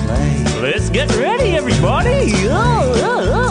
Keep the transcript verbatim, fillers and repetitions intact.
sleigh. Let's get ready, everybody. Oh, oh, oh.